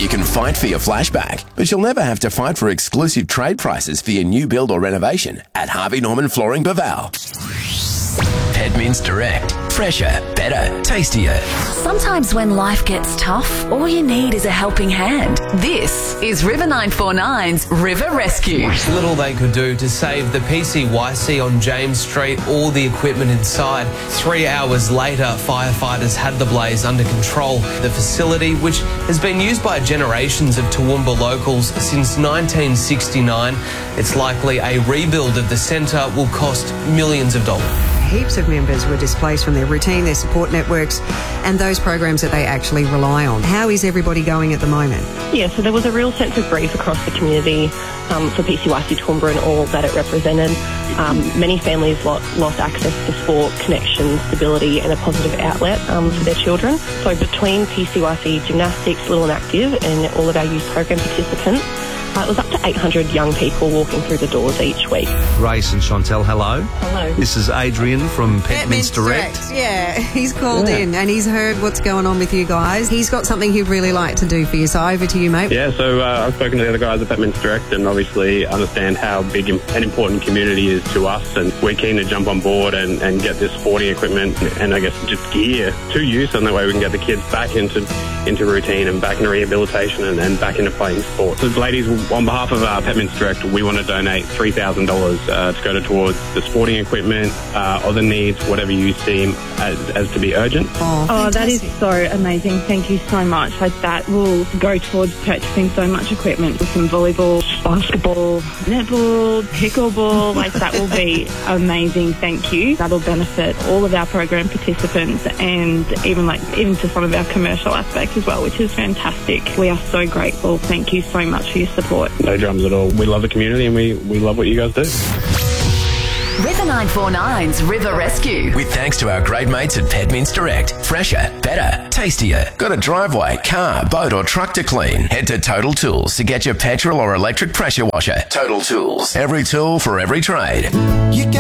You can fight for your flashback, but you'll never have to fight for exclusive trade prices for your new build or renovation at Harvey Norman Flooring Baval. Pedmints Direct. Fresher, better, tastier. Sometimes when life gets tough, all you need is a helping hand. This is River 949's River Rescue. Little they could do to save the PCYC on James Street, all the equipment inside. 3 hours later, firefighters had the blaze under control. The facility, which has been used by generations of Toowoomba locals since 1969, it's likely a rebuild of the centre will cost millions of dollars. Heaps of members were displaced from their routine, their support networks, and those programs that they actually rely on. How is everybody going at the moment? Yeah, so there was a real sense of grief across the community for PCYC Toowoomba and all that it represented. Many families lost access to sport, connection, stability and a positive outlet for their children. So between PCYC Gymnastics, Little and Active and all of our youth program participants, it was up to 800 young people walking through the doors each week. Grace and Chantel, hello. Hello. This is Adrian from Pedmints Direct. Yeah, he's called in and he's heard what's going on with you guys. He's got something he'd really like to do for you, so over to you, mate. Yeah, so I've spoken to the other guys at Pedmints Direct and obviously understand how big and important community is to us, and we're keen to jump on board and get this sporting equipment and I guess just gear to use, and that way we can get the kids back into routine and back into rehabilitation and back into playing sport. So ladies, on behalf of Pedmints Direct, we want to donate $3,000 to go towards the sporting equipment, other needs, whatever you seem as to be urgent. Oh, that is so amazing. Thank you so much. Like, that will go towards purchasing so much equipment, some volleyball, basketball, netball, pickleball. Like, that will be amazing. Thank you. That'll benefit all of our program participants and even to some of our commercial aspects as well, which is fantastic. We are so grateful. Thank you so much for your support. No dramas at all. We love the community and we love what you guys do. River 949's River Rescue. With thanks to our great mates at Pedmints Direct. Fresher, better, tastier. Got a driveway, car, boat or truck to clean? Head to Total Tools to get your petrol or electric pressure washer. Total Tools. Every tool for every trade. You got